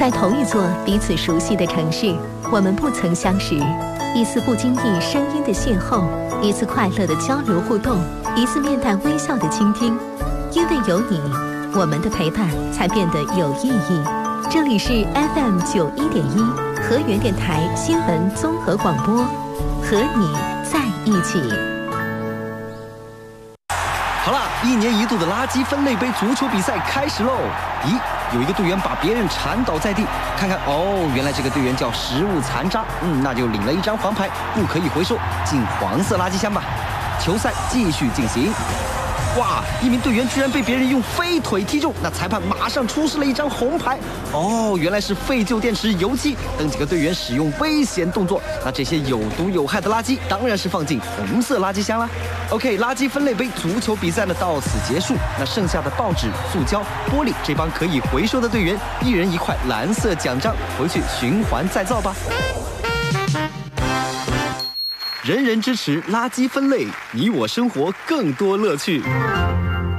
在同一座彼此熟悉的城市，我们不曾相识。一次不经意声音的邂逅，一次快乐的交流互动，一次面带微笑的倾听。因为有你，我们的陪伴才变得有意义。这里是 FM 91.1河源电台新闻综合广播，和你在一起。 好了，一年一度的垃圾分类杯足球比赛开始喽！咦，有一个队员把别人铲倒在地，看看哦，原来这个队员叫食物残渣，那就领了一张黄牌，不可以回收，进黄色垃圾箱吧。球赛继续进行。哇！一名队员居然被别人用飞腿踢中，那裁判马上出示了一张红牌。哦，原来是废旧电池、油漆等几个队员使用危险动作。那这些有毒有害的垃圾当然是放进红色垃圾箱啦。OK， 垃圾分类杯足球比赛呢到此结束。那剩下的报纸、塑胶、玻璃，这帮可以回收的队员，一人一块蓝色奖章，回去循环再造吧。人人支持垃圾分类，你我生活更多乐趣。